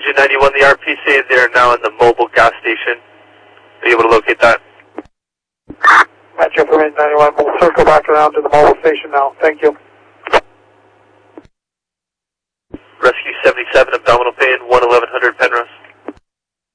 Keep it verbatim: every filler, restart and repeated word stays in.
Engine ninety-one, the R P C, they are now in the mobile gas station. Are you able to locate that? Metro from Engine ninety-one, we'll circle back around to the mobile station now. Thank you.